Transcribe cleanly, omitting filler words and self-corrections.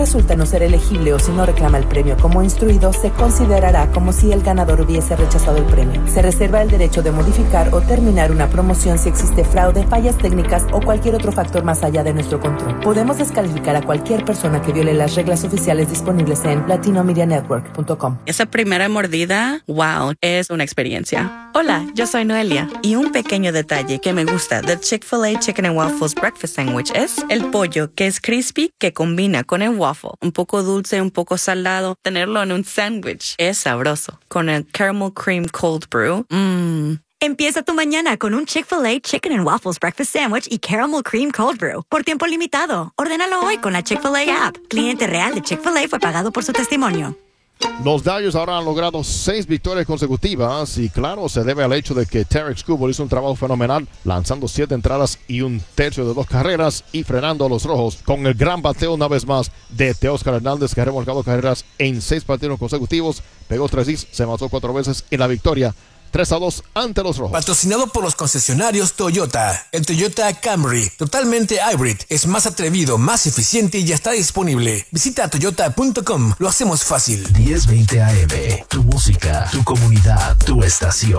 resulta no ser elegible o si no reclama el premio como instruido, se considerará como si el ganador hubiese rechazado el premio. Se reserva el derecho de modificar o terminar una promoción si existe fraude, fallas técnicas o cualquier otro factor más allá de nuestro control. Podemos descalificar a cualquier persona que viole las reglas oficiales disponibles en latinomedianetwork.com. Esa primera mordida, wow, es una experiencia. Hola, yo soy Noelia. Y un pequeño detalle que me gusta del Chick-fil-A Chicken and Waffles Breakfast Sandwich es el pollo, que es crispy, que combina con el waffle. Un poco dulce, un poco salado. Tenerlo en un sándwich es sabroso. Con el Caramel Cream Cold Brew, Empieza tu mañana con un Chick-fil-A Chicken and Waffles Breakfast Sandwich y Caramel Cream Cold Brew. Por tiempo limitado. Ordénalo hoy con la Chick-fil-A app. Cliente real de Chick-fil-A fue pagado por su testimonio. Los Dodgers ahora han logrado 6 victorias consecutivas y claro, se debe al hecho de que Tarik Skubal hizo un trabajo fenomenal lanzando 7 entradas y un tercio de 2 carreras y frenando a los rojos con el gran bateo una vez más de Teóscar Hernández, que ha remolcado carreras en 6 partidos consecutivos, pegó 3 hits, se mató 4 veces en la victoria 3-2 ante los rojos. Patrocinado por los concesionarios Toyota. El Toyota Camry, totalmente hybrid, es más atrevido, más eficiente y ya está disponible. Visita toyota.com, lo hacemos fácil. 1020 AM, tu música, tu comunidad, tu estación.